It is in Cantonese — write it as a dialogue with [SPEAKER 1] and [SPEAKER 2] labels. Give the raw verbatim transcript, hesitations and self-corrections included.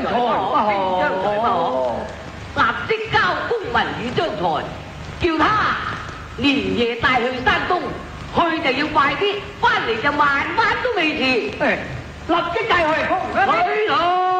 [SPEAKER 1] 才不可，將才不可，立即交公文與張才，叫他連夜帶去山東，去就要快啲，翻嚟就萬萬都未遲。
[SPEAKER 2] 誒，立即帶去。去咯。